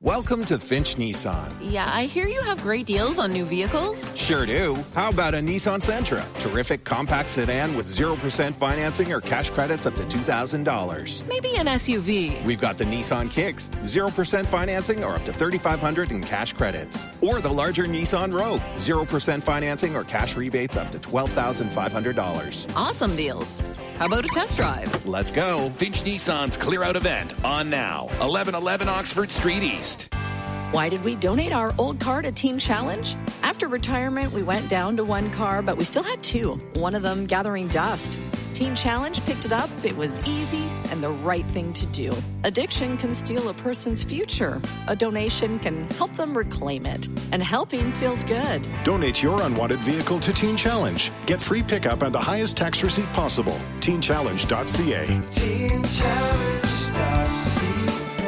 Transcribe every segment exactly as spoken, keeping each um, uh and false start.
Welcome to Finch Nissan. Yeah, I hear you have great deals on new vehicles. Sure do. How about a Nissan Sentra? Terrific compact sedan with zero percent financing or cash credits up to two thousand dollars. Maybe an S U V. We've got the Nissan Kicks, zero percent financing or up to three thousand five hundred dollars in cash credits. Or the larger Nissan Rogue, zero percent financing or cash rebates up to twelve thousand five hundred dollars. Awesome deals. How about a test drive? Let's go. Finch Nissan's Clear Out event on now. eleven eleven Oxford Street East. Why did we donate our old car to Teen Challenge? After retirement, we went down to one car, but we still had two, one of them gathering dust. Teen Challenge picked it up, it was easy, and the right thing to do. Addiction can steal a person's future. A donation can help them reclaim it. And helping feels good. Donate your unwanted vehicle to Teen Challenge. Get free pickup and the highest tax receipt possible. teen challenge dot c a. teen challenge dot c a.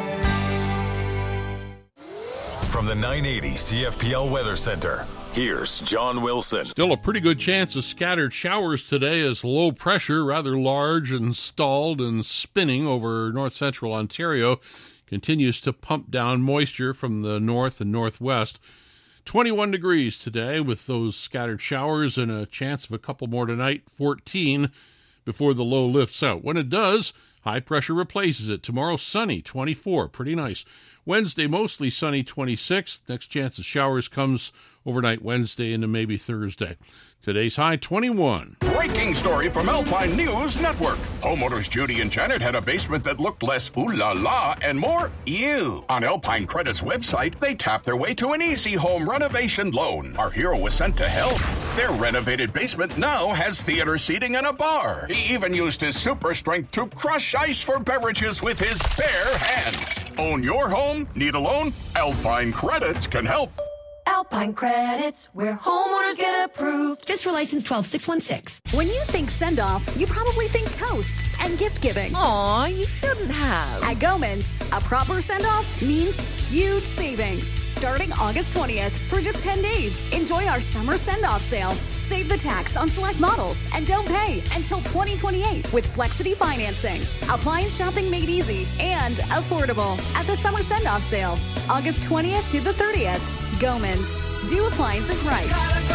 From the nine eighty C F P L Weather Center, here's John Wilson. Still a pretty good chance of scattered showers today as low pressure, rather large and stalled and spinning over north-central Ontario, continues to pump down moisture from the north and northwest. twenty-one degrees today with those scattered showers and a chance of a couple more tonight, fourteen before the low lifts out. When it does, high pressure replaces it. Tomorrow, sunny, twenty-four, pretty nice. Wednesday, mostly sunny, twenty-six. Next chance of showers comes overnight Wednesday into maybe Thursday. Today's high, twenty-one. Breaking story from Alpine News Network. Homeowners Judy and Janet had a basement that looked less ooh la la and more ew. On Alpine Credit's website, they tapped their way to an easy home renovation loan. Our hero was sent to help. Their renovated basement now has theater seating and a bar. He even used his super strength to crush ice for beverages with his bare hands. Own your home? Need a loan? Alpine Credits can help. Alpine Credits, where homeowners get approved. Just for license twelve six one six. When you think send-off, you probably think toasts and gift-giving. Aw, you shouldn't have. At Gomans, a proper send-off means huge savings. Starting August twentieth for just ten days. Enjoy our summer send-off sale. Save the tax on select models and don't pay until twenty twenty-eight with Flexity financing. Appliance shopping made easy and affordable at the summer send-off sale. August twentieth to the thirtieth. Gomans. Do appliances right.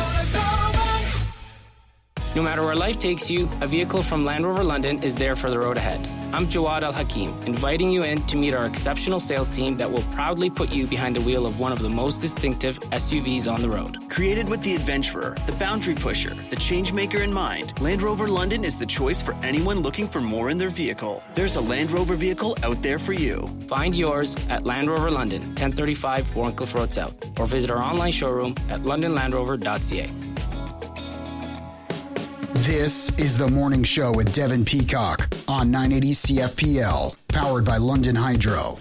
No matter where life takes you, a vehicle from Land Rover London is there for the road ahead. I'm Jawad Al Hakim, inviting you in to meet our exceptional sales team that will proudly put you behind the wheel of one of the most distinctive S U Vs on the road. Created with the adventurer, the boundary pusher, the change maker in mind, Land Rover London is the choice for anyone looking for more in their vehicle. There's a Land Rover vehicle out there for you. Find yours at Land Rover London, ten thirty-five Warncliffe Road South, or visit our online showroom at london land rover dot c a. This is The Morning Show with Devin Peacock on nine eighty C F P L, powered by London Hydro.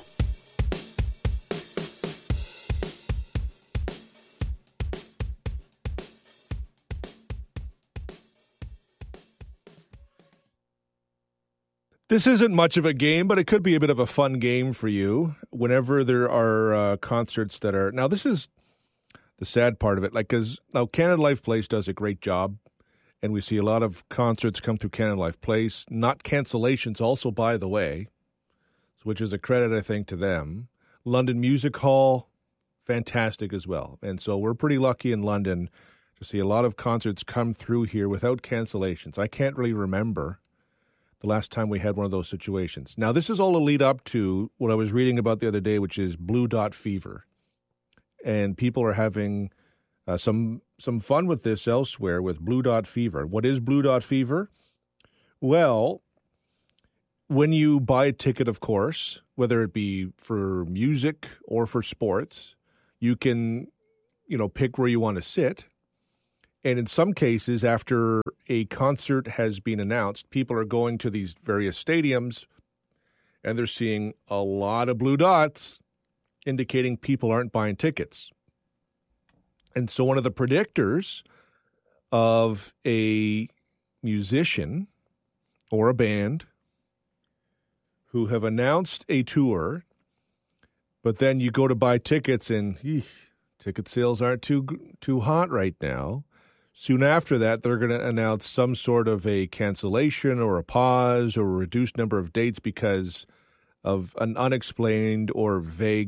This isn't much of a game, but it could be a bit of a fun game for you whenever there are uh, concerts that are... Now, this is the sad part of it. Like, because now Canada Life Place does a great job, and we see a lot of concerts come through Canada Life Place. Not cancellations also, by the way, which is a credit, I think, to them. London Music Hall, fantastic as well. And so we're pretty lucky in London to see a lot of concerts come through here without cancellations. I can't really remember the last time we had one of those situations. Now, this is all a lead up to what I was reading about the other day, which is Blue Dot Fever. And people are having uh, some some fun with this elsewhere with Blue Dot Fever. What is Blue Dot Fever? Well, when you buy a ticket, of course, whether it be for music or for sports, you can, you know, pick where you want to sit. And in some cases, after a concert has been announced, people are going to these various stadiums and they're seeing a lot of blue dots indicating people aren't buying tickets. And so one of the predictors of a musician or a band who have announced a tour, but then you go to buy tickets and eesh, ticket sales aren't too too hot right now. Soon after that, they're going to announce some sort of a cancellation or a pause or a reduced number of dates because of an unexplained or vague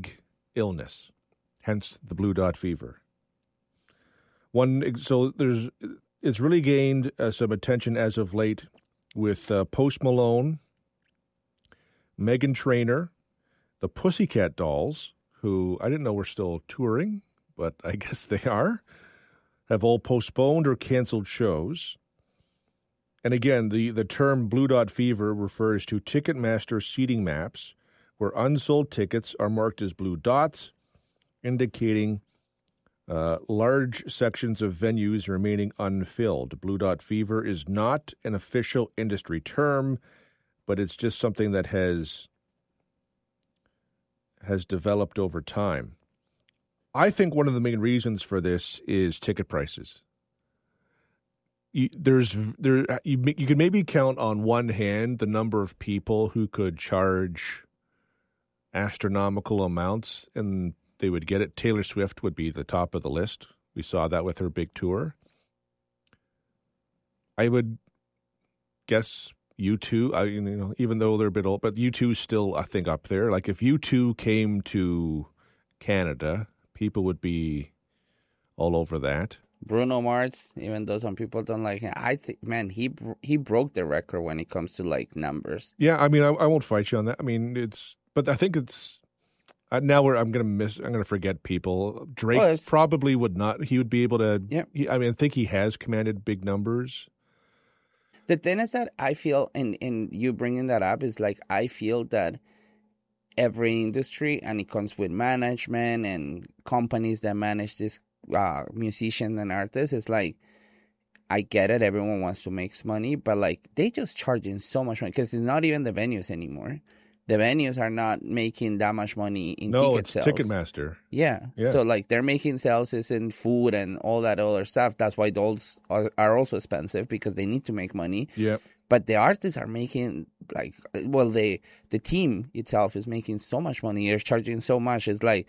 illness, hence the blue dot fever. One so there's it's really gained uh, some attention as of late with uh, Post Malone, Meghan Trainor, the Pussycat Dolls, who I didn't know were still touring, but I guess they are, have all postponed or canceled shows. And again, the, the term blue dot fever refers to Ticketmaster seating maps where unsold tickets are marked as blue dots, indicating uh, large sections of venues remaining unfilled. Blue dot fever is not an official industry term, but it's just something that has has developed over time. I think one of the main reasons for this is ticket prices. You, there's there you, you can maybe count on one hand the number of people who could charge astronomical amounts and they would get it. Taylor Swift would be the top of the list. We saw that with her big tour. I would guess U two, I, you know, even though they're a bit old, but U two is still, I think, up there. Like if U two came to Canada, people would be all over that. Bruno Mars, even though some people don't like him, I think, man, he he broke the record when it comes to like numbers. Yeah, I mean, I, I won't fight you on that. I mean, it's, but I think it's uh, now where I'm gonna miss, I'm gonna forget people. Drake well, probably would not. He would be able to. Yeah. He, I mean, I think he has commanded big numbers. The thing is that I feel, and and you bringing that up is like I feel that every industry, and it comes with management and companies that manage this. Uh, musicians and artists, it's like, I get it, everyone wants to make money, but like they just charging so much money because it's not even the venues anymore. The venues are not making that much money in no, ticket it's sales. Ticketmaster. Yeah. yeah, so like they're making sales is in food and all that other stuff. That's why those are, are also expensive because they need to make money. Yeah. But the artists are making like, well, the the team itself is making so much money. They're charging so much. It's like.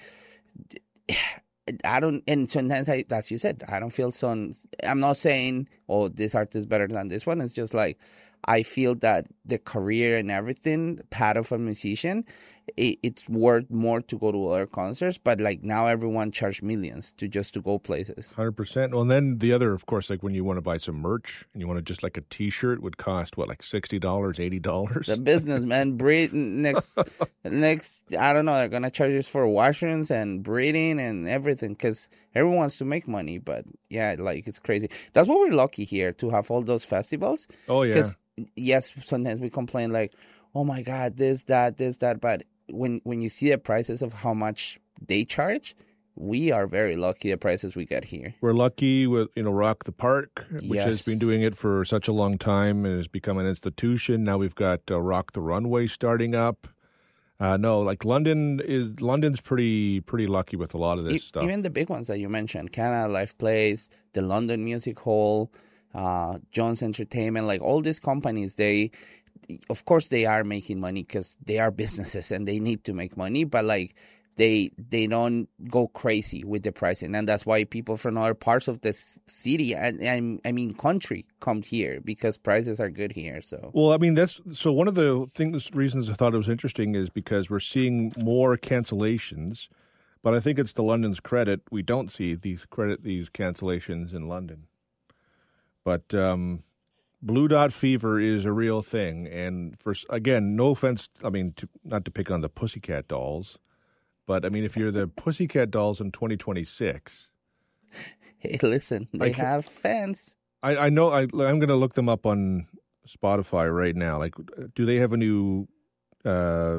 I don't, and sometimes, I, as you said, I don't feel so, I'm not saying, oh, this artist is better than this one. It's just like, I feel that the career and everything, path of a musician, it, it's worth more to go to other concerts. But like now everyone charges millions to just to go places. one hundred percent. Well, and then the other, of course, like when you want to buy some merch and you want to just like a T-shirt would cost, what, like sixty dollars, eighty dollars? The business, man. Breed, next, next, I don't know, they're going to charge us for washrooms and breeding and everything because everyone wants to make money. But yeah, like it's crazy. That's why we're lucky here to have all those festivals. Oh, yeah. Yes, sometimes we complain like, oh my God, this, that, this, that. But when when you see the prices of how much they charge, we are very lucky the prices we get here. We're lucky with, you know, Rock the Park, which yes. has been doing it for such a long time and has become an institution. Now we've got uh, Rock the Runway starting up. Uh, no, like London is London's pretty pretty lucky with a lot of this e- stuff. Even the big ones that you mentioned, Canada Life Place, the London Music Hall, uh, Jones Entertainment, like all these companies, they, of course, they are making money because they are businesses and they need to make money. But like they they don't go crazy with the pricing, and that's why people from other parts of the city and, and I mean country come here because prices are good here. So well, I mean that's so one of the things reasons I thought it was interesting is because we're seeing more cancellations, but I think it's to London's credit we don't see these credit these cancellations in London. But um, blue dot fever is a real thing, and for again, no offense, I mean to, not to pick on the Pussycat Dolls. But, I mean, if you're the Pussycat Dolls in twenty twenty-six... Hey, listen, they like, have fans. I, I know, I, I'm going to look them up on Spotify right now. Like, do they have a new... Uh,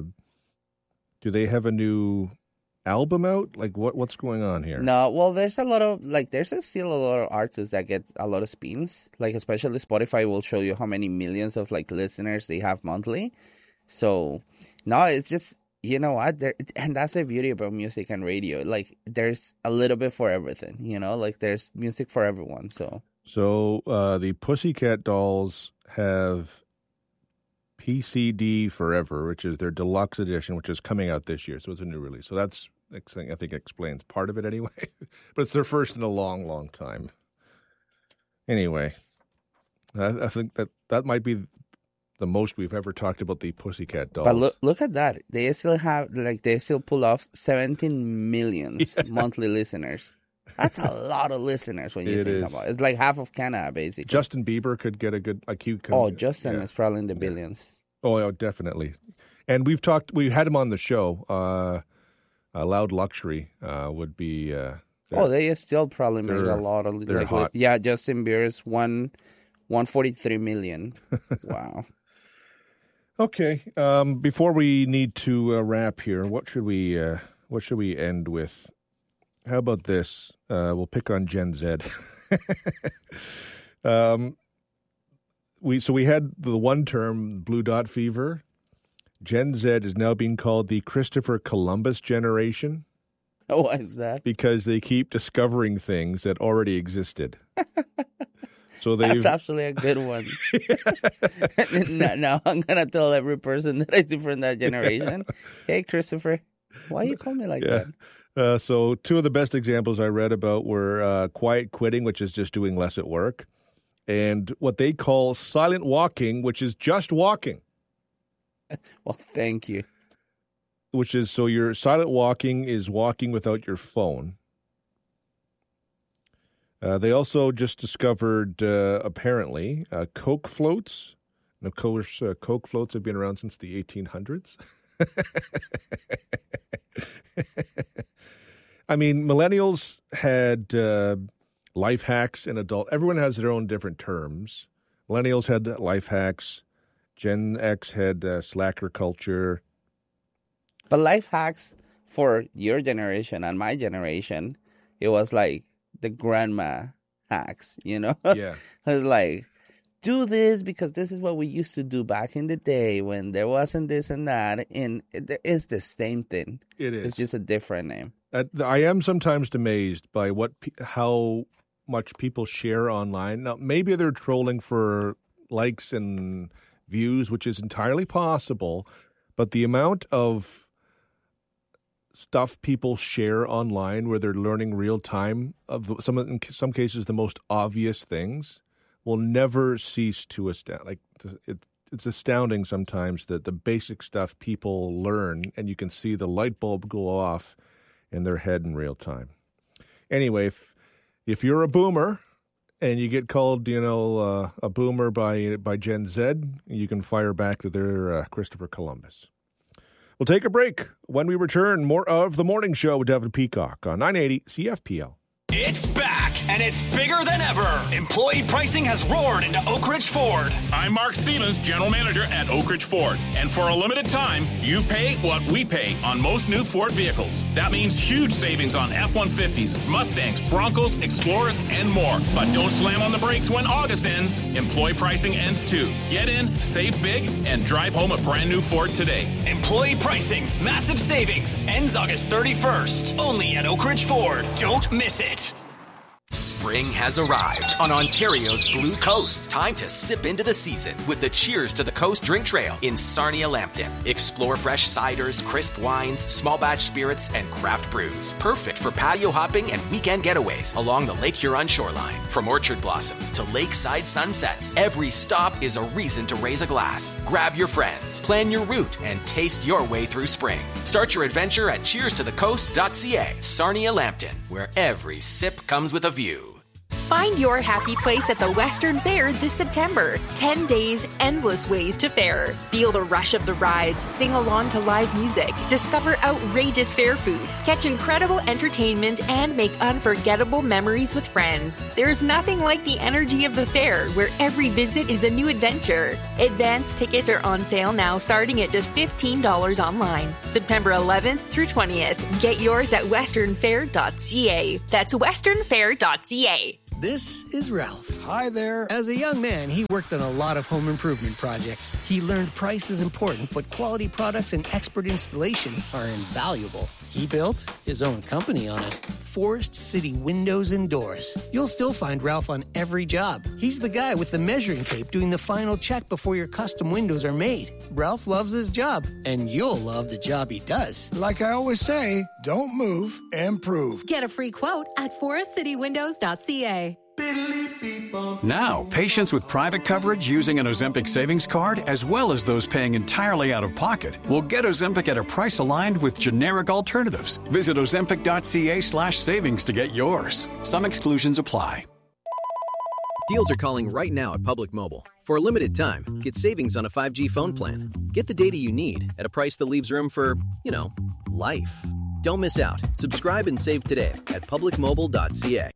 do they have a new album out? Like, what what's going on here? No, well, there's a lot of... Like, there's a, still a lot of artists that get a lot of spins. Like, especially Spotify will show you how many millions of, like, listeners they have monthly. So, no, it's just... You know what? There, and that's the beauty about music and radio. Like, there's a little bit for everything, you know? Like, there's music for everyone, so. So, uh, the Pussycat Dolls have P C D Forever, which is their deluxe edition, which is coming out this year. So, it's a new release. So, that's, I think, explains part of it anyway. But it's their first in a long, long time. Anyway, I, I think that that might be the most we've ever talked about the Pussycat Dolls. But look, look at that. They still have, like, they still pull off seventeen million yeah. monthly listeners. That's a lot of listeners when you it think is. about it. It's like half of Canada, basically. Justin Bieber could get a good, like, he could. Oh, Justin yeah. is probably in the billions. Oh, yeah, definitely. And we've talked, we had him on the show. Uh, uh, Loud Luxury uh, would be. Uh, oh, they still probably make a lot of. They're like, hot. Yeah, Justin Bieber's one. one forty-three million. Wow. Okay. Um, before we need to uh, wrap here, what should we uh, what should we end with? How about this? Uh, we'll pick on Gen Z. um, we so we had the one term blue dot fever. Gen Z is now being called the Christopher Columbus generation. Oh, why is that? Because they keep discovering things that already existed. So that's actually a good one. now, now I'm going to tell every person that I see from that generation, hey, Christopher, why you call me like yeah. that? Uh, so two of the best examples I read about were uh, quiet quitting, which is just doing less at work, and what they call silent walking, which is just walking. Well, thank you. Which is, so your silent walking is walking without your phone. Uh, they also just discovered, uh, apparently, uh, Coke floats. And of course, uh, Coke floats have been around since the eighteen hundreds. I mean, millennials had uh, life hacks and adult. Everyone has their own different terms. Millennials had life hacks. Gen X had uh, slacker culture. But life hacks for your generation and my generation, it was like the grandma hacks, you know? Yeah. Like, do this because this is what we used to do back in the day when there wasn't this and that. And it, it's the same thing. It is. It's just a different name. Uh, I am sometimes amazed by what how much people share online. Now, maybe they're trolling for likes and views, which is entirely possible. But the amount of stuff people share online where they're learning real time of some in some cases the most obvious things will never cease to astound. Like it, it's astounding sometimes that the basic stuff people learn, and you can see the light bulb go off in their head in real time. Anyway, if if you're a boomer and you get called, you know, uh, a boomer by by Gen Z, you can fire back that they're uh, Christopher Columbus. We'll take a break. When we return, more of The Morning Show with Devin Peacock on nine eighty C F P L. It's back, and it's bigger than ever. Employee pricing has roared into Oak Ridge Ford. I'm Mark Stevens, General Manager at Oak Ridge Ford. And for a limited time, you pay what we pay on most new Ford vehicles. That means huge savings on F one fifties, Mustangs, Broncos, Explorers, and more. But don't slam on the brakes when August ends. Employee pricing ends too. Get in, save big, and drive home a brand new Ford today. Employee pricing, massive savings, ends August thirty-first. Only at Oak Ridge Ford. Don't miss it. Spring has arrived on Ontario's Blue Coast. Time to sip into the season with the Cheers to the Coast drink trail in Sarnia Lambton. Explore fresh ciders, crisp wines, small batch spirits, and craft brews. Perfect for patio hopping and weekend getaways along the Lake Huron shoreline. From orchard blossoms to lakeside sunsets, every stop is a reason to raise a glass. Grab your friends, plan your route, and taste your way through spring. Start your adventure at cheers to the coast dot c a. Sarnia Lambton, where every sip comes with a view. Find your happy place at the Western Fair this September. Ten days, endless ways to fair. Feel the rush of the rides, sing along to live music, discover outrageous fair food, catch incredible entertainment, and make unforgettable memories with friends. There's nothing like the energy of the fair, where every visit is a new adventure. Advance tickets are on sale now, starting at just fifteen dollars online. September eleventh through twentieth. Get yours at western fair dot c a. That's western fair dot c a. This is Ralph. Hi there. As a young man, he worked on a lot of home improvement projects. He learned price is important, but quality products and expert installation are invaluable. He built his own company on it. Forest City Windows and Doors. You'll still find Ralph on every job. He's the guy with the measuring tape doing the final check before your custom windows are made. Ralph loves his job, and you'll love the job he does. Like I always say, don't move, improve. Get a free quote at forest city windows dot c a. Now, patients with private coverage using an Ozempic savings card, as well as those paying entirely out of pocket, will get Ozempic at a price aligned with generic alternatives. Visit ozempic.ca slash savings to get yours. Some exclusions apply. Deals are calling right now at Public Mobile. For a limited time, get savings on a five G phone plan. Get the data you need at a price that leaves room for, you know, life. Don't miss out. Subscribe and save today at public mobile dot c a.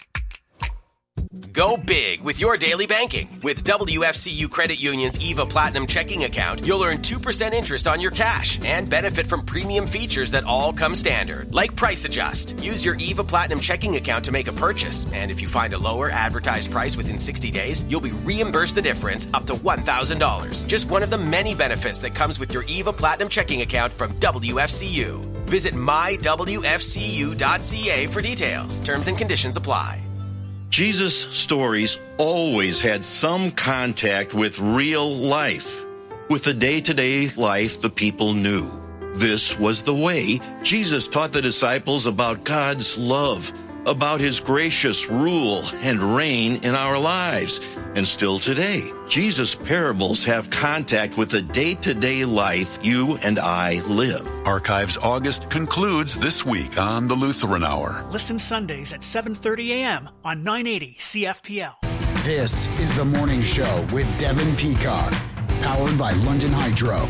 Go big with your daily banking. With W F C U Credit Union's EVA Platinum checking account, you'll earn two percent interest on your cash and benefit from premium features that all come standard, like Price Adjust. Use your EVA Platinum checking account to make a purchase, and if you find a lower advertised price within sixty days, you'll be reimbursed the difference up to one thousand dollars. Just one of the many benefits that comes with your EVA Platinum checking account from W F C U. Visit my w f c u dot c a for details. Terms and conditions apply. Jesus' stories always had some contact with real life, with the day-to-day life the people knew. This was the way Jesus taught the disciples about God's love, about his gracious rule and reign in our lives. And still today, Jesus' parables have contact with the day-to-day life you and I live. Archives August concludes this week on the Lutheran Hour. Listen Sundays at seven thirty a.m. on nine eighty C F P L. This is The Morning Show with Devin Peacock, powered by London Hydro.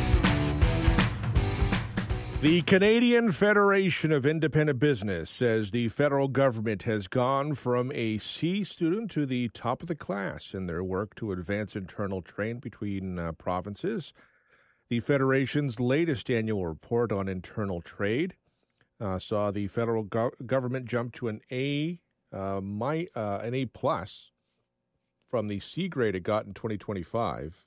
The Canadian Federation of Independent Business says the federal government has gone from a C student to the top of the class in their work to advance internal trade between uh, provinces. The Federation's latest annual report on internal trade uh, saw the federal go- government jump to an A, uh, my, uh, an A plus from the C grade it got in twenty twenty-five.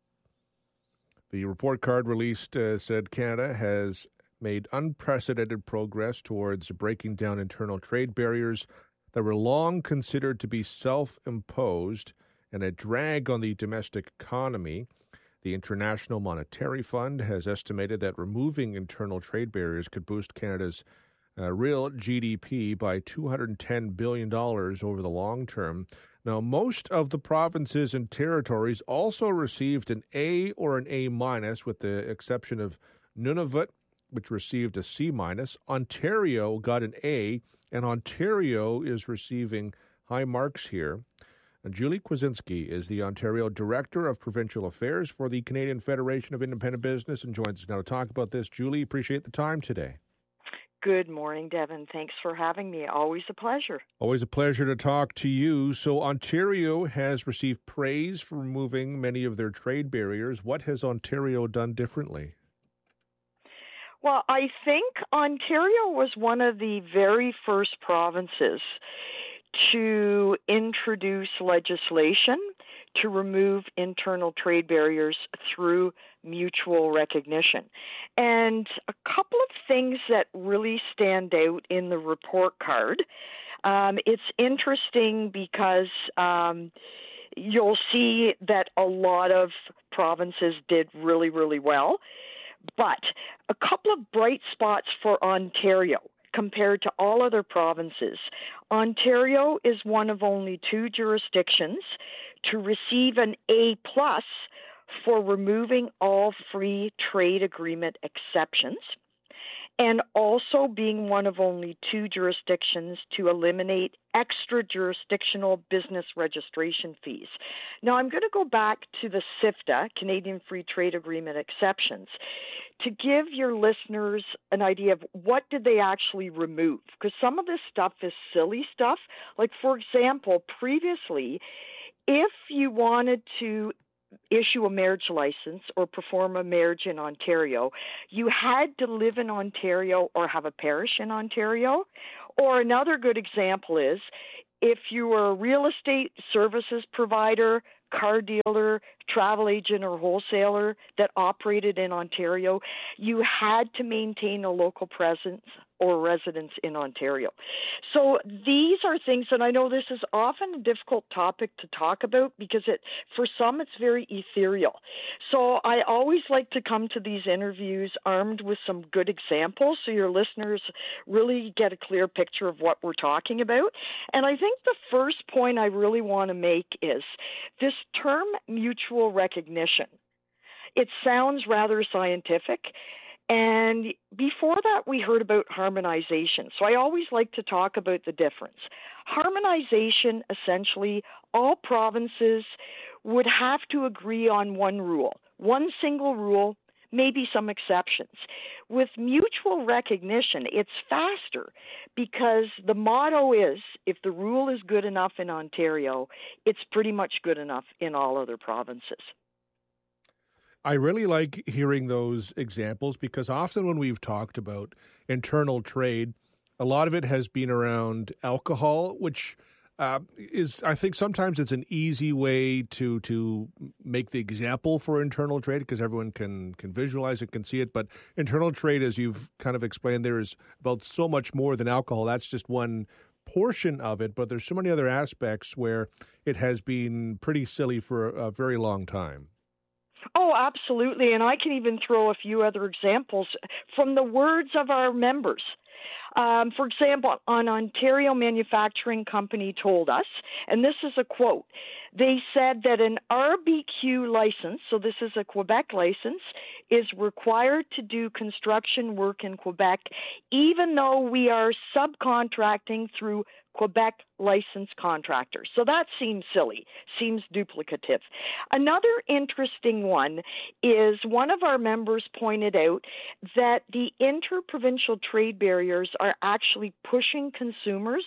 The report card released uh, said Canada has made unprecedented progress towards breaking down internal trade barriers that were long considered to be self-imposed and a drag on the domestic economy. The International Monetary Fund has estimated that removing internal trade barriers could boost Canada's uh, real G D P by two hundred ten billion dollars over the long term. Now, most of the provinces and territories also received an A or an A minus, with the exception of Nunavut, which received a C minus. Ontario got an A, and Ontario is receiving high marks here. And Julie Kwasinski is the Ontario Director of Provincial Affairs for the Canadian Federation of Independent Business and joins us now to talk about this. Julie, appreciate the time today. Good morning, Devin. Thanks for having me. Always a pleasure. Always a pleasure to talk to you. So Ontario has received praise for removing many of their trade barriers. What has Ontario done differently? Well, I think Ontario was one of the very first provinces to introduce legislation to remove internal trade barriers through mutual recognition. And a couple of things that really stand out in the report card. Um, it's interesting because um, you'll see that a lot of provinces did really, really well. But a couple of bright spots for Ontario compared to all other provinces. Ontario is one of only two jurisdictions to receive an A plus for removing all free trade agreement exceptions, and also being one of only two jurisdictions to eliminate extra jurisdictional business registration fees. Now, I'm going to go back to the C I F T A, Canadian Free Trade Agreement exceptions, to give your listeners an idea of what did they actually remove, because some of this stuff is silly stuff. Like, for example, previously, if you wanted to issue a marriage license or perform a marriage in Ontario, you had to live in Ontario or have a parish in Ontario. Or another good example is if you were a real estate services provider, car dealer, travel agent, or wholesaler that operated in Ontario, you had to maintain a local presence or residence in Ontario. So these are things, and I know this is often a difficult topic to talk about because it, for some, it's very ethereal. So I always like to come to these interviews armed with some good examples so your listeners really get a clear picture of what we're talking about. And I think the first point I really want to make is this term mutual recognition. It sounds rather scientific. And before that, we heard about harmonization. So I always like to talk about the difference. Harmonization, essentially, all provinces would have to agree on one rule, one single rule, maybe some exceptions. With mutual recognition, it's faster because the motto is, if the rule is good enough in Ontario, it's pretty much good enough in all other provinces. I really like hearing those examples because often when we've talked about internal trade, a lot of it has been around alcohol, which uh, is, I think sometimes it's an easy way to to make the example for internal trade because everyone can, can visualize it, can see it. But internal trade, as you've kind of explained, there is about so much more than alcohol. That's just one portion of it, but there's so many other aspects where it has been pretty silly for a, a very long time. Oh, absolutely. And I can even throw a few other examples from the words of our members. Um, for example, an Ontario manufacturing company told us, and this is a quote, they said that an R B Q license, so this is a Quebec license, is required to do construction work in Quebec, even though we are subcontracting through Quebec licensed contractors. So that seems silly, seems duplicative. Another interesting one is one of our members pointed out that the interprovincial trade barriers are actually pushing consumers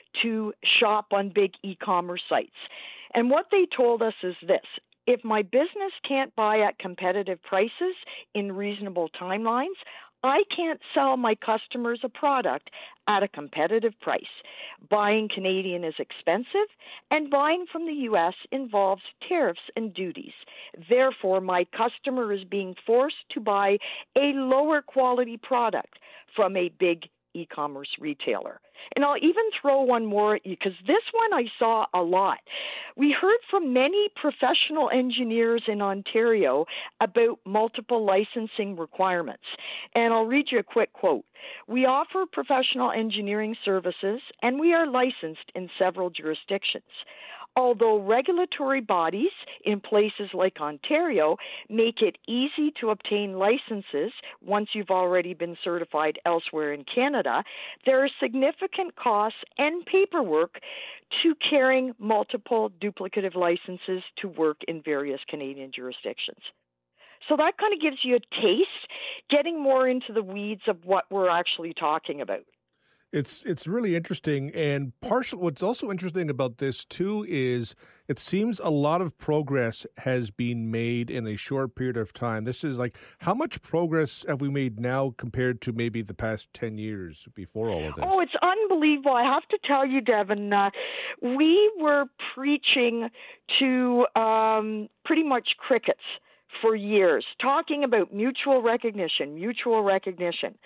to shop on big e-commerce sites. And what they told us is this: if my business can't buy at competitive prices in reasonable timelines, I can't sell my customers a product at a competitive price. Buying Canadian is expensive, and buying from the U S involves tariffs and duties. Therefore, my customer is being forced to buy a lower quality product from a big e-commerce retailer. And I'll even throw one more at you because this one I saw a lot. We heard from many professional engineers in Ontario about multiple licensing requirements. And I'll read you a quick quote. We offer professional engineering services and we are licensed in several jurisdictions. Although regulatory bodies in places like Ontario make it easy to obtain licenses once you've already been certified elsewhere in Canada, there are significant costs and paperwork to carrying multiple duplicative licenses to work in various Canadian jurisdictions. So that kind of gives you a taste, getting more into the weeds of what we're actually talking about. It's it's really interesting, and partial. What's also interesting about this too is it seems a lot of progress has been made in a short period of time. This is like, how much progress have we made now compared to maybe the past ten years before all of this? Oh, it's unbelievable. I have to tell you, Devin, uh, we were preaching to um, pretty much crickets for years, talking about mutual recognition, mutual recognition.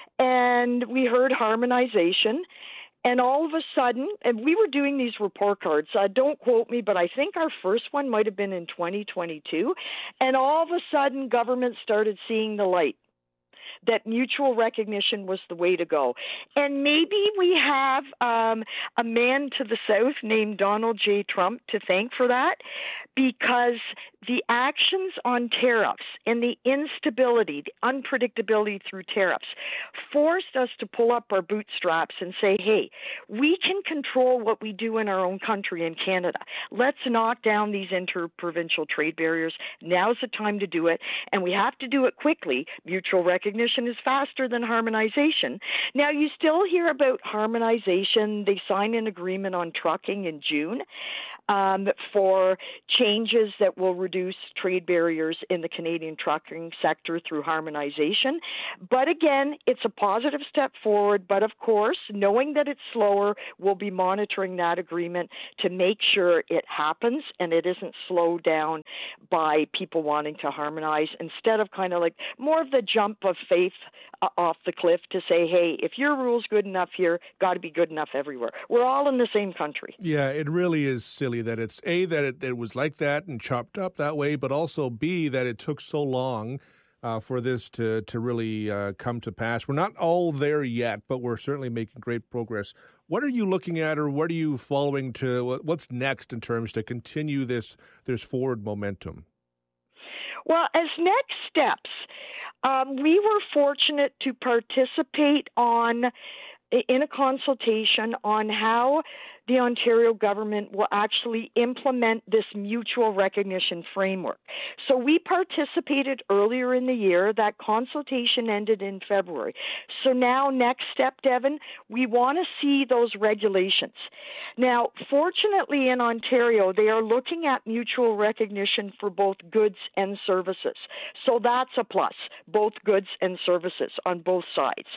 And we heard harmonization, and all of a sudden, and we were doing these report cards, uh, don't quote me, but I think our first one might have been in twenty twenty-two, and all of a sudden government started seeing the light, that mutual recognition was the way to go. And maybe we have um, a man to the south named Donald J. Trump to thank for that, because the actions on tariffs and the instability, the unpredictability through tariffs forced us to pull up our bootstraps and say, hey, we can control what we do in our own country in Canada. Let's knock down these interprovincial trade barriers. Now's the time to do it, and we have to do it quickly. Mutual recognition is faster than harmonization. Now, you still hear about harmonization. They signed an agreement on trucking in June. um, for changes that will reduce trade barriers in the Canadian trucking sector through harmonization. But again, it's a positive step forward. But of course, knowing that it's slower, we'll be monitoring that agreement to make sure it happens and it isn't slowed down by people wanting to harmonize, instead of kind of like more of the jump of faith uh, off the cliff to say, hey, if your rule's good enough here, got to be good enough everywhere. We're all in the same country. Yeah, it really is silly that it's A, that it, it was like that and chopped up that way, but also B, that it took so long uh, for this to, to really uh, come to pass. We're not all there yet, but we're certainly making great progress. What are you looking at, or what are you following to, what's next in terms to continue this, this forward momentum? Well, as next steps, um, we were fortunate to participate on in a consultation on how the Ontario government will actually implement this mutual recognition framework. So we participated earlier in the year. That consultation ended in February. So now, next step, Devin, we want to see those regulations. Now, fortunately in Ontario, they are looking at mutual recognition for both goods and services. So that's a plus, both goods and services on both sides.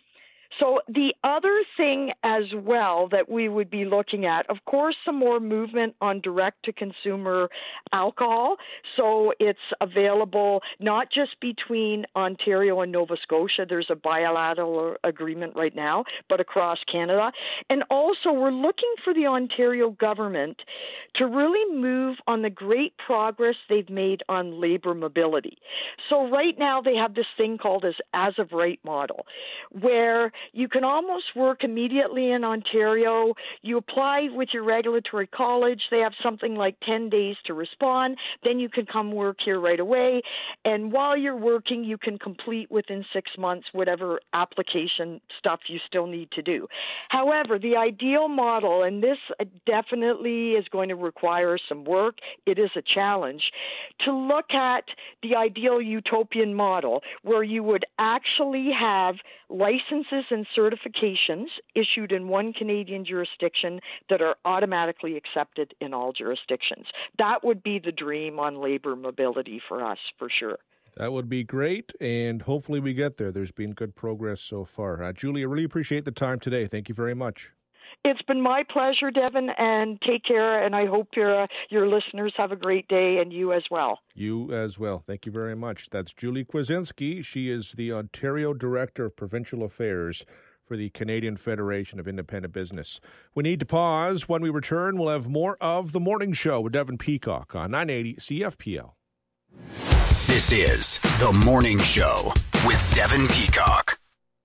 So the other thing as well that we would be looking at, of course, some more movement on direct-to-consumer alcohol. So it's available not just between Ontario and Nova Scotia. There's a bilateral agreement right now, but across Canada. And also we're looking for the Ontario government to really move on the great progress they've made on labor mobility. So right now they have this thing called as as-of-right model, where you can almost work immediately in Ontario. You apply with your regulatory college. They have something like ten days to respond. Then you can come work here right away. And while you're working, you can complete within six months whatever application stuff you still need to do. However, the ideal model, and this definitely is going to require some work, it is a challenge, to look at the ideal utopian model where you would actually have licenses and certifications issued in one Canadian jurisdiction that are automatically accepted in all jurisdictions. That would be the dream on labor mobility for us, for sure. That would be great, and hopefully we get there. There's been good progress so far. Uh, Julie, I really appreciate the time today. Thank you very much. It's been my pleasure, Devin, and take care, and I hope your uh, your listeners have a great day, and you as well. You as well. Thank you very much. That's Julie Kwasinski. She is the Ontario Director of Provincial Affairs for the Canadian Federation of Independent Business. We need to pause. When we return, we'll have more of The Morning Show with Devin Peacock on nine eighty C F P L. This is The Morning Show with Devin Peacock.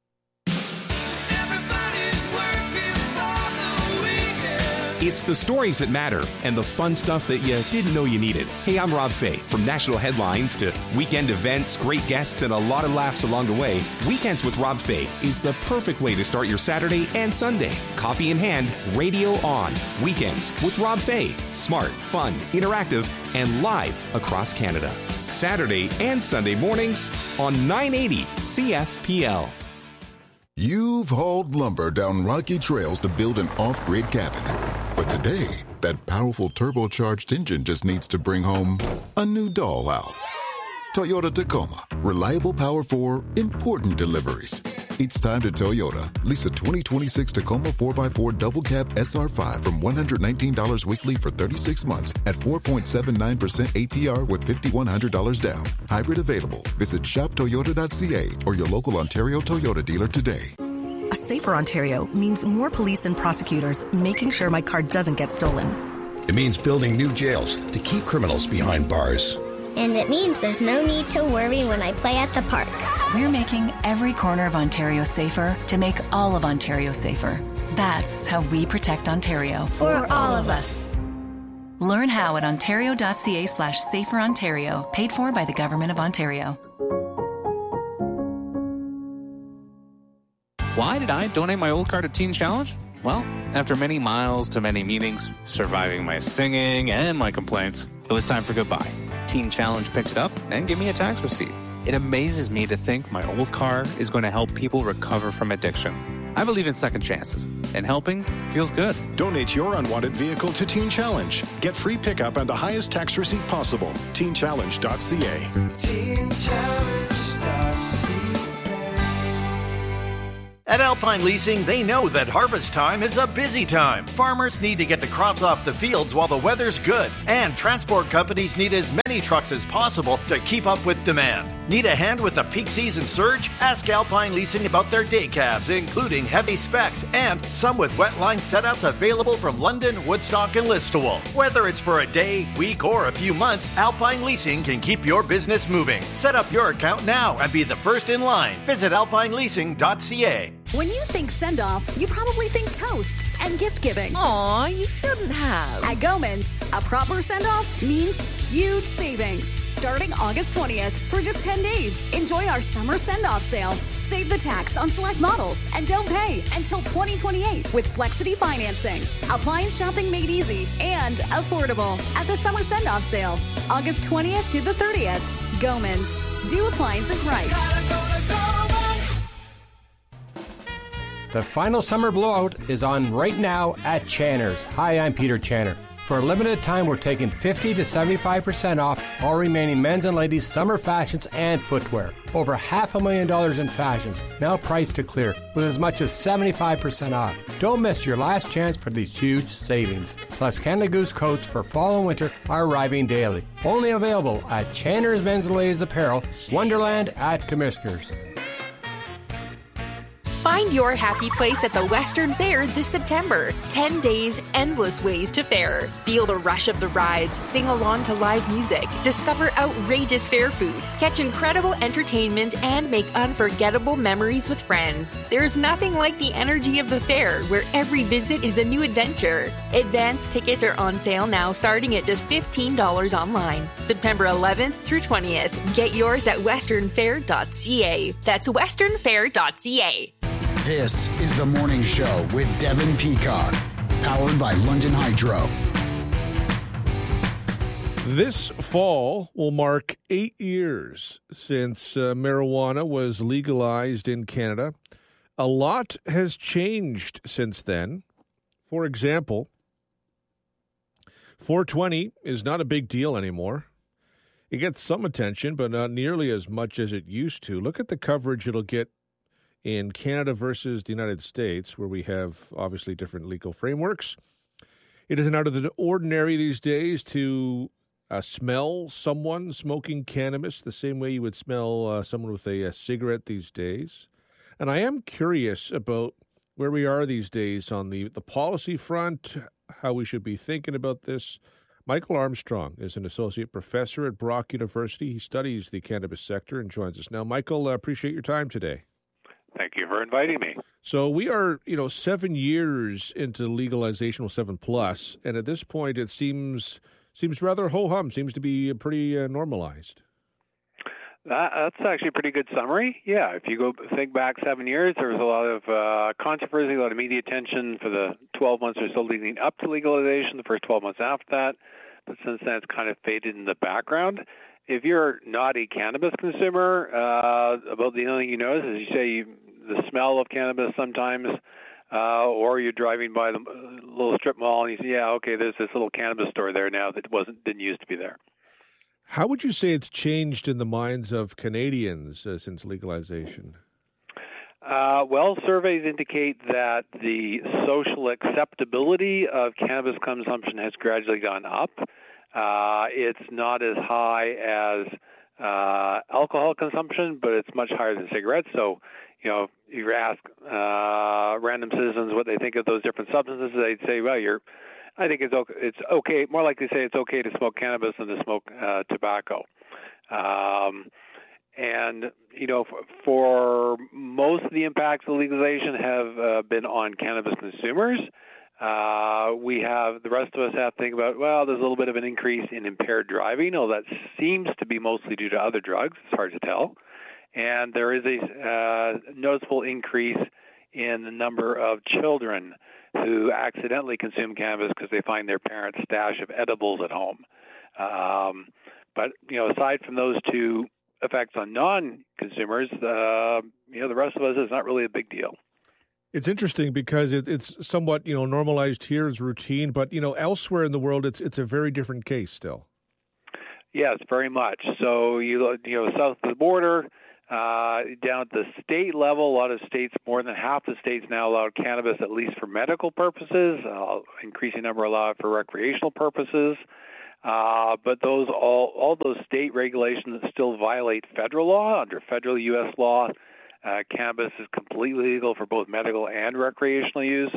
It's the stories that matter and the fun stuff that you didn't know you needed. Hey, I'm Rob Fay. From national headlines to weekend events, great guests, and a lot of laughs along the way, Weekends with Rob Fay is the perfect way to start your Saturday and Sunday. Coffee in hand, radio on. Weekends with Rob Fay. Smart, fun, interactive, and live across Canada. Saturday and Sunday mornings on nine eighty C F P L. You've hauled lumber down rocky trails to build an off-grid cabin. But today, that powerful turbocharged engine just needs to bring home a new dollhouse. Toyota Tacoma. Reliable power for important deliveries. It's time to Toyota. Lease a twenty twenty-six Tacoma four by four double cab S R five from one hundred nineteen dollars weekly for thirty-six months at four point seven nine percent A P R with five thousand one hundred dollars down. Hybrid available. Visit shop toyota dot c a or your local Ontario Toyota dealer today. A safer Ontario means more police and prosecutors making sure my car doesn't get stolen. It means building new jails to keep criminals behind bars. And it means there's no need to worry when I play at the park. We're making every corner of Ontario safer to make all of Ontario safer. That's how we protect Ontario. For all of us. Learn how at ontario.ca slash safer Ontario. Paid for by the Government of Ontario. Why did I donate my old car to Teen Challenge? Well, after many miles to many meetings, surviving my singing and my complaints, it was time for goodbye. Teen Challenge picked it up and gave me a tax receipt. It amazes me to think my old car is going to help people recover from addiction. I believe in second chances, and helping feels good. Donate your unwanted vehicle to Teen Challenge. Get free pickup and the highest tax receipt possible. teen challenge dot c a. teen challenge dot c a. At Alpine Leasing, they know that harvest time is a busy time. Farmers need to get the crops off the fields while the weather's good. And transport companies need as many trucks as possible to keep up with demand. Need a hand with the peak season surge? Ask Alpine Leasing about their day cabs, including heavy specs and some with wet line setups available from London, Woodstock, and Listowel. Whether it's for a day, week, or a few months, Alpine Leasing can keep your business moving. Set up your account now and be the first in line. Visit alpine leasing dot c a. When you think send-off, you probably think toasts and gift-giving. Aw, you shouldn't have. At Gomans, a proper send-off means huge savings. Starting August twentieth, for just ten days, enjoy our summer send-off sale. Save the tax on select models and don't pay until twenty twenty-eight with Flexity financing. Appliance shopping made easy and affordable at the summer send-off sale. August twentieth to the thirtieth. Gomans. Do appliances right. The final summer blowout is on right now at Channer's. Hi, I'm Peter Channer. For a limited time, we're taking fifty to seventy-five percent off all remaining men's and ladies' summer fashions and footwear. Over half a million dollars in fashions, now priced to clear, with as much as seventy-five percent off. Don't miss your last chance for these huge savings. Plus, Canada Goose coats for fall and winter are arriving daily. Only available at Channer's Men's and Ladies Apparel, Wonderland at Commissioners. Find your happy place at the Western Fair this September. Ten days, endless ways to fair. Feel the rush of the rides, sing along to live music, discover outrageous fair food, catch incredible entertainment, and make unforgettable memories with friends. There's nothing like the energy of the fair, where every visit is a new adventure. Advance tickets are on sale now, starting at just fifteen dollars online. September eleventh through twentieth. Get yours at western fair dot c a. That's western fair dot c a. This is The Morning Show with Devin Peacock, powered by London Hydro. This fall will mark eight years since uh, marijuana was legalized in Canada. A lot has changed since then. For example, four twenty is not a big deal anymore. It gets some attention, but not nearly as much as it used to. Look at the coverage it'll get in Canada versus the United States, where we have obviously different legal frameworks. It isn't out of the ordinary these days to uh, smell someone smoking cannabis the same way you would smell uh, someone with a, a cigarette these days. And I am curious about where we are these days on the, the policy front, how we should be thinking about this. Michael Armstrong is an associate professor at Brock University. He studies the cannabis sector and joins us now. Michael, I uh, appreciate your time today. Thank you for inviting me. So we are, you know, seven years into legalization, well, seven plus, and at this point it seems seems rather ho-hum, seems to be pretty uh, normalized. That, that's actually a pretty good summary. Yeah, if you go think back seven years, there was a lot of uh, controversy, a lot of media attention for the twelve months or so leading up to legalization, the first twelve months after that, but since then it's kind of faded in the background. If you're not a cannabis consumer, uh, about the only thing you notice is you say you, the smell of cannabis sometimes, uh, or you're driving by the little strip mall and you say, yeah, okay, there's this little cannabis store there now that wasn't didn't used to be there. How would you say it's changed in the minds of Canadians uh, since legalization? Uh, well, surveys indicate that the social acceptability of cannabis consumption has gradually gone up. Uh, it's not as high as uh, alcohol consumption, but it's much higher than cigarettes. So, you know, if you ask uh, random citizens what they think of those different substances, they'd say, well, you're, I think it's okay, it's okay, more likely to say it's okay to smoke cannabis than to smoke uh, tobacco. Um, and, you know, for, for most of the impacts of legalization have uh, been on cannabis consumers. Uh, we have, the rest of us have to think about, well, there's a little bit of an increase in impaired driving, although that seems to be mostly due to other drugs. It's hard to tell. And there is a uh, noticeable increase in the number of children who accidentally consume cannabis because they find their parents' stash of edibles at home. Um, but, you know, aside from those two effects on non-consumers, uh, you know, the rest of us is not really a big deal. It's interesting because it, it's somewhat, you know, normalized here as routine, but, you know, elsewhere in the world, it's it's a very different case still. Yes, very much. So, you, you know, south of the border, uh, down at the state level, a lot of states, more than half the states now allow cannabis at least for medical purposes, uh, increasing number allow it for recreational purposes. Uh, but those all all those state regulations still violate federal law. Under federal U S law, uh, cannabis is completely legal for both medical and recreational use.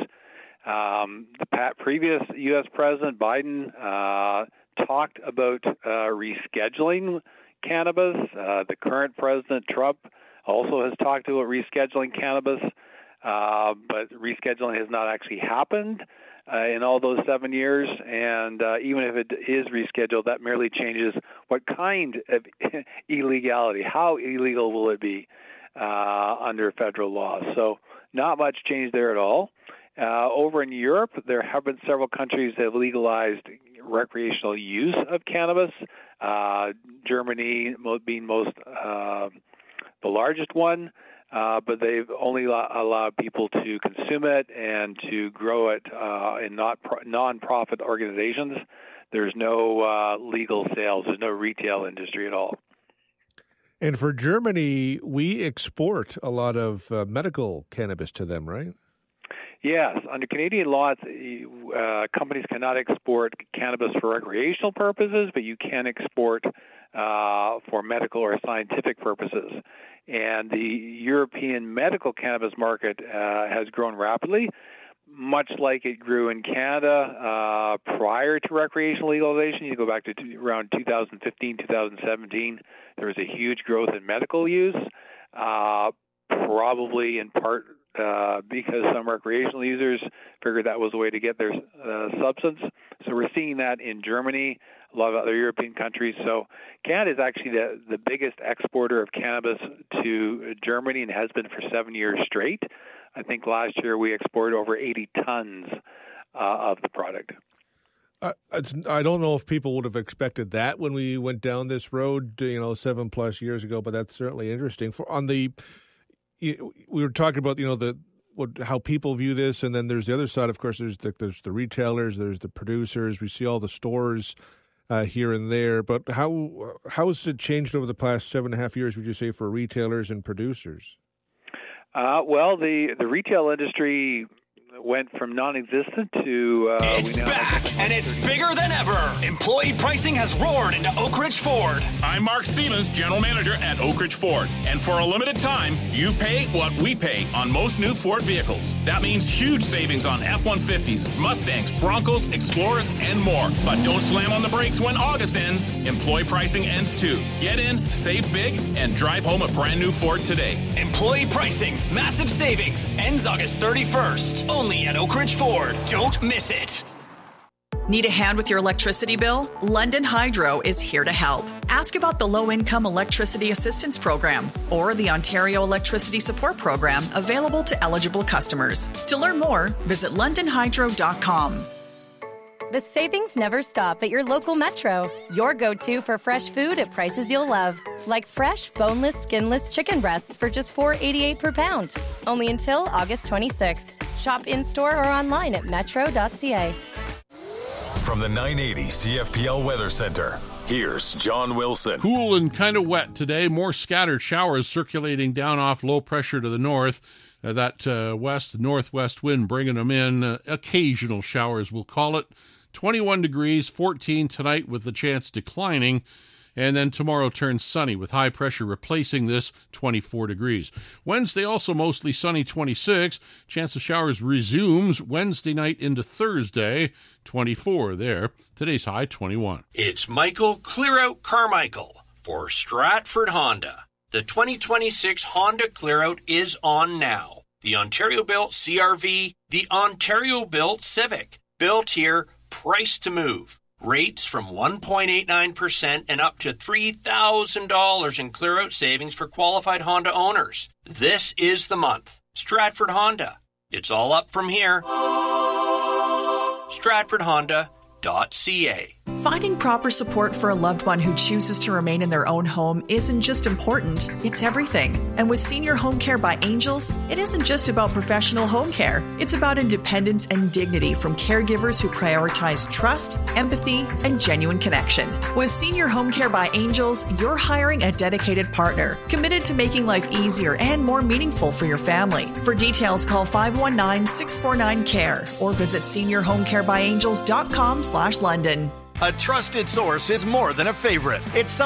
Um, the pat, previous U S President Biden uh, talked about uh, rescheduling cannabis. Uh, the current President Trump also has talked about rescheduling cannabis, uh, but rescheduling has not actually happened uh, in all those seven years. And uh, even if it is rescheduled, that merely changes what kind of illegality, how illegal will it be uh, under federal law. So not much change there at all. Uh, over in Europe, there have been several countries that have legalized recreational use of cannabis, uh, Germany being most uh, the largest one, uh, but they've only lo- allowed people to consume it and to grow it uh, in not pro- non-profit organizations. There's no uh, legal sales. There's no retail industry at all. And for Germany, we export a lot of uh, medical cannabis to them, right? Yes. Under Canadian law, uh, companies cannot export cannabis for recreational purposes, but you can export uh, for medical or scientific purposes. And the European medical cannabis market uh, has grown rapidly, much like it grew in Canada uh, prior to recreational legalization. You go back to t- around two thousand fifteen, two thousand seventeen, there was a huge growth in medical use, uh, probably in part Uh, because some recreational users figured that was a way to get their uh, substance. So we're seeing that in Germany, a lot of other European countries. So Canada is actually the, the biggest exporter of cannabis to Germany and has been for seven years straight. I think last year we exported over eighty tons uh, of the product. Uh, it's, I don't know if people would have expected that when we went down this road, you know, seven plus years ago, but that's certainly interesting. For on the We were talking about, you know, the what, how people view this, and then there's the other side. Of course, there's the, there's the retailers, there's the producers. We see all the stores uh, here and there. But how how has it changed over the past seven and a half years? Would you say for retailers and producers? Uh, well, the the retail industry went from non-existent to... Uh, it's we now back, and it's bigger than ever. Employee pricing has roared into Oak Ridge Ford. I'm Mark Stevens, General Manager at Oak Ridge Ford. And for a limited time, you pay what we pay on most new Ford vehicles. That means huge savings on F one fifties, Mustangs, Broncos, Explorers, and more. But don't slam on the brakes when August ends. Employee pricing ends too. Get in, save big, and drive home a brand new Ford today. Employee pricing, massive savings, ends August thirty-first. Only at Oak Ridge Ford. Don't miss it. Need a hand with your electricity bill? London Hydro is here to help. Ask about the Low-Income Electricity Assistance Program or the Ontario Electricity Support Program available to eligible customers. To learn more, visit london hydro dot com. The savings never stop at your local Metro. Your go-to for fresh food at prices you'll love. Like fresh, boneless, skinless chicken breasts for just four dollars and eighty-eight cents per pound. Only until August twenty-sixth. Shop in-store or online at metro dot c a. From the nine eighty C F P L Weather Center, here's John Wilson. Cool and kind of wet today. More scattered showers circulating down off low pressure to the north. Uh, that uh, west-northwest wind bringing them in. Uh, occasional showers, we'll call it. twenty-one degrees, fourteen tonight with the chance declining. And then tomorrow turns sunny with high pressure replacing this, twenty-four degrees. Wednesday also mostly sunny, twenty-six. Chance of showers resumes Wednesday night into Thursday, twenty-four there. Today's high, twenty-one. It's Michael Clearout Carmichael for Stratford Honda. The twenty twenty-six Honda Clearout is on now. The Ontario-built C R V, the Ontario-built Civic. Built here, priced to move. Rates from one point eight nine percent and up to three thousand dollars in clear-out savings for qualified Honda owners. This is the month. Stratford Honda. It's all up from here. stratford honda dot c a. Finding proper support for a loved one who chooses to remain in their own home isn't just important, it's everything. And with Senior Home Care by Angels, it isn't just about professional home care. It's about independence and dignity from caregivers who prioritize trust, empathy, and genuine connection. With Senior Home Care by Angels, you're hiring a dedicated partner, committed to making life easier and more meaningful for your family. For details, call five one nine, six four nine, C A R E or visit senior home care by angels dot com slash London. A trusted source is more than a favorite. It's